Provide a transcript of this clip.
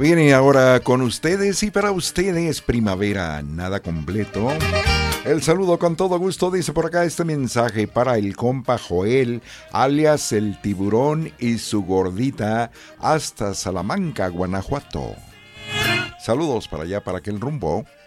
Viene ahora con ustedes y para ustedes Primavera Nada Completo. El saludo con todo gusto, dice por acá este mensaje para el compa Joel, alias el Tiburón y su gordita, hasta Salamanca, Guanajuato. Saludos para allá, para aquel rumbo.